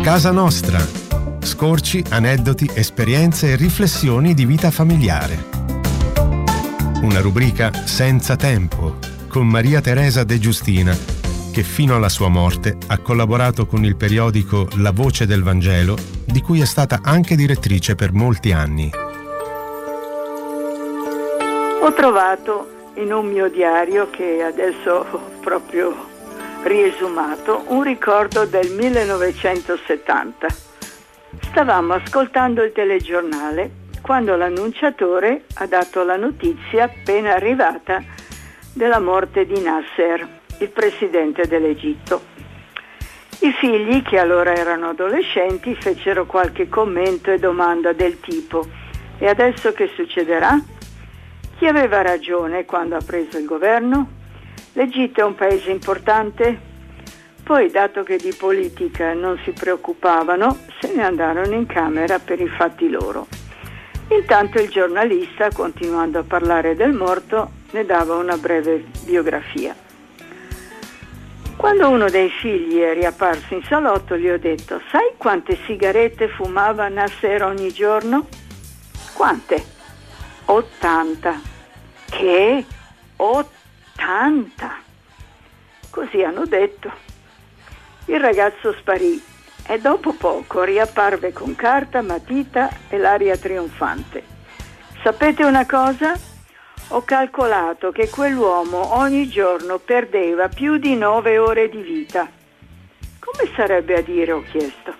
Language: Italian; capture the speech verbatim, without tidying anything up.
Casa Nostra. Scorci, aneddoti, esperienze e riflessioni di vita familiare. Una rubrica senza tempo con Maria Teresa De Giustina, che fino alla sua morte ha collaborato con il periodico La Voce del Vangelo, di cui è stata anche direttrice per molti anni. Ho trovato in un mio diario, che adesso ho proprio riesumato, un ricordo del millenovecentosettanta. Stavamo ascoltando il telegiornale quando l'annunciatore ha dato la notizia appena arrivata della morte di Nasser, il presidente dell'Egitto. I figli, che allora erano adolescenti, fecero qualche commento e domanda del tipo: e adesso che succederà? Chi aveva ragione quando ha preso il governo? L'Egitto è un paese importante? Poi, dato che di politica non si preoccupavano, se ne andarono in camera per i fatti loro. Intanto il giornalista, continuando a parlare del morto, ne dava una breve biografia. Quando uno dei figli è riapparso in salotto, gli ho detto: sai quante sigarette fumava Nasser ogni giorno? Quante? ottanta. Che? ottanta? Così hanno detto. Il ragazzo sparì e dopo poco riapparve con carta, matita e l'aria trionfante. Sapete una cosa? Ho calcolato che quell'uomo ogni giorno perdeva più di nove ore di vita. Come sarebbe a dire, ho chiesto.